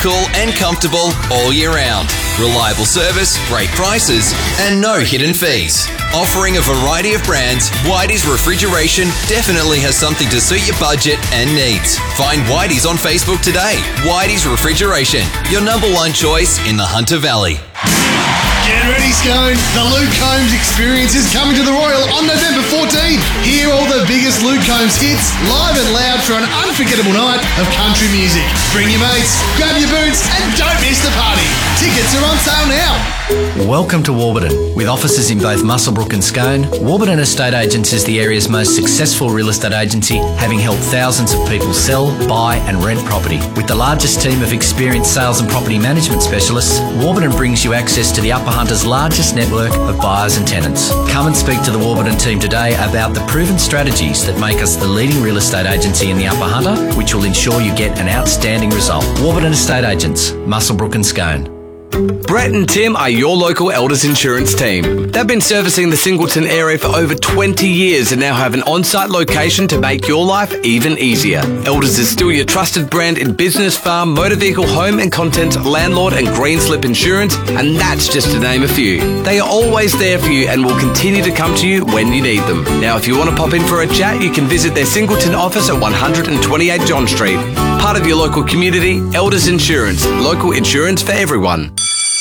cool and comfortable all year round. Reliable service, great prices, and no hidden fees. Offering a variety of brands, Whitey's Refrigeration definitely has something to suit your budget and needs. Find Whitey's on Facebook today. Whitey's Refrigeration, your number one choice in the Hunter Valley. Get ready, Scone. The Luke Combs experience is coming to the Royal on November 14th. Hear all the biggest Luke Combs hits live and loud for an unforgettable night of country music. Bring your mates, grab your boots, and don't miss the party. Tickets are on sale now. Welcome to Warburton. With offices in both Muswellbrook and Scone, Warburton Estate Agents is the area's most successful real estate agency, having helped thousands of people sell, buy and rent property. With the largest team of experienced sales and property management specialists, Warburton brings you access to the Upper Hunter's largest network of buyers and tenants. Come and speak to the Warburton team today about the proven strategies that make us the leading real estate agency in the Upper Hunter, which will ensure you get an outstanding result. Warburton Estate Agents, Muswellbrook and Scone. Brett and Tim are your local Elders insurance team. They've been servicing the Singleton area for over 20 years and now have an on-site location to make your life even easier. Elders is still your trusted brand in business, farm, motor vehicle, home and contents, landlord and green slip insurance, and that's just to name a few. They are always there for you and will continue to come to you when you need them. Now, if you want to pop in for a chat, you can visit their Singleton office at 128 John Street. Part of your local community, Elders Insurance. Local insurance for everyone.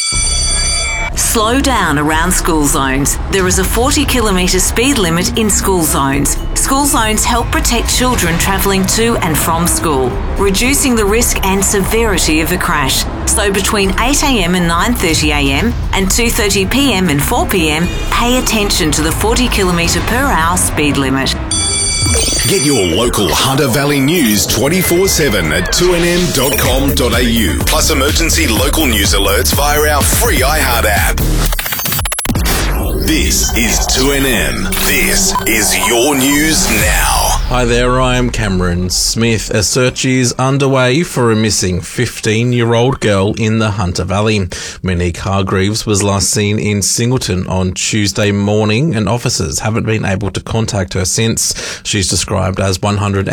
Slow down around school zones. There is a 40-kilometre speed limit in school zones. School zones help protect children travelling to and from school, reducing the risk and severity of a crash. So between 8 a.m. and 9:30 a.m. and 2:30 p.m. and 4 p.m, pay attention to the 40 per hour speed limit. Get your local Hunter Valley news 24/7 at 2nm.com.au. Plus emergency local news alerts via our free iHeart app. This is 2NM. This is your news now. Hi there, I'm Cameron Smith. A search is underway for a missing 15-year-old girl in the Hunter Valley. Monique Hargreaves was last seen in Singleton on Tuesday morning, and officers haven't been able to contact her since. She's described as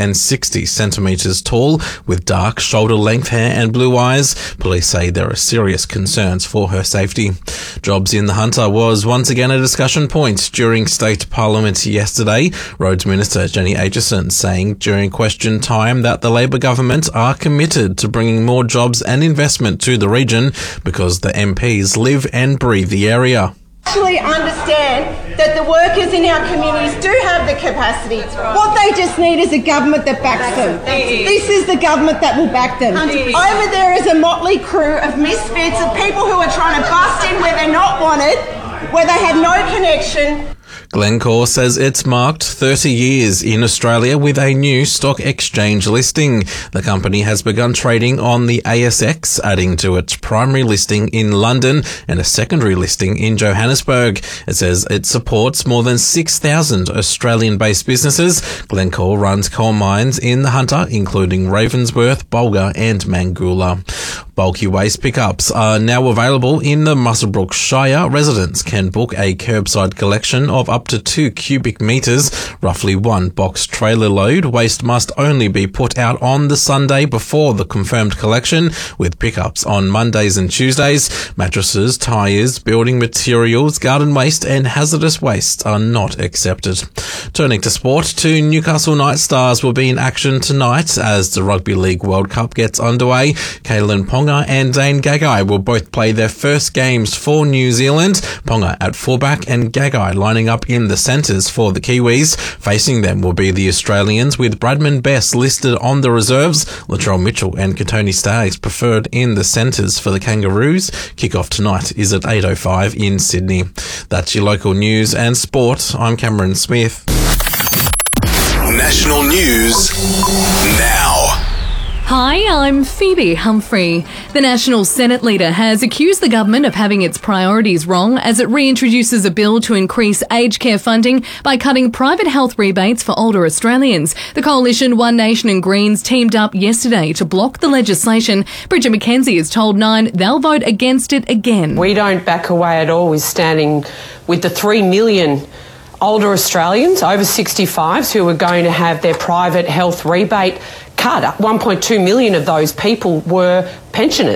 160 centimetres tall, with dark shoulder-length hair and blue eyes. Police say there are serious concerns for her safety. Jobs in the Hunter was once again a discussion point during State Parliament yesterday. Roads Minister Jenny Aitchison saying during question time that the Labor government are committed to bringing more jobs and investment to the region because the MPs live and breathe the area. Actually understand that the workers in our communities do have the capacity. What they just need is a government that backs them. This is the government that will back them. 100%. Over there is a motley crew of misfits, of people who are trying to bust in where they're not wanted, where they had no connection. Glencore says it's marked 30 years in Australia with a new stock exchange listing. The company has begun trading on the ASX, adding to its primary listing in London and a secondary listing in Johannesburg. It says it supports more than 6,000 Australian-based businesses. Glencore runs coal mines in the Hunter, including Ravensworth, Bulga and Mangoola. Bulky waste pickups are now available in the Muswellbrook Shire. Residents can book a curbside collection of up to 2 cubic metres, roughly 1 box trailer load. Waste must only be put out on the Sunday before the confirmed collection, with pickups on Mondays and Tuesdays. Mattresses, tyres, building materials, garden waste and hazardous waste are not accepted. Turning to sport, 2 Newcastle Night Stars will be in action tonight as the Rugby League World Cup gets underway. Kalen Ponga and Dane Gagai will both play their first games for New Zealand. Ponga at fullback and Gagai lining up in the centres for the Kiwis. Facing them will be the Australians, with Bradman Best listed on the reserves. Latrell Mitchell and Katoni Staggs preferred in the centres for the Kangaroos. Kick-off tonight is at 8:05 in Sydney. That's your local news and sport. I'm Cameron Smith. National news now. Hi, I'm Phoebe Humphrey. The National Senate leader has accused the government of having its priorities wrong as it reintroduces a bill to increase aged care funding by cutting private health rebates for older Australians. The coalition One Nation and Greens teamed up yesterday to block the legislation. Bridget McKenzie has told Nine they'll vote against it again. We don't back away at all with standing with the 3 million older Australians over 65s who are going to have their private health rebate cut. 1.2 million of those people were pensioners.